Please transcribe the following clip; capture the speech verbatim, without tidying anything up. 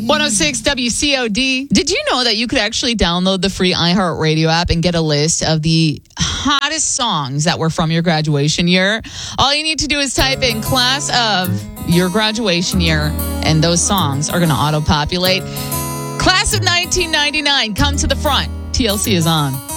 one oh six W C O D. Did you know that you could actually download the free iHeartRadio app and get a list of the hottest songs that were from your graduation year? All you need to do is type in class of your graduation year, and those songs are going to auto-populate. Class of nineteen ninety-nine, come to the front. T L C is on.